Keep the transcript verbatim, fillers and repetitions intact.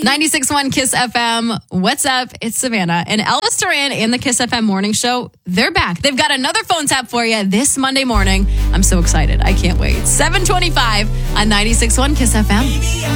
ninety-six point one Kiss F M. What's up? It's Savannah. And Elvis Duran and the Kiss F M Morning Show, they're back. They've got another phone tap for you this Monday morning. I'm so excited. I can't wait. seven twenty-five on ninety-six point one Kiss F M.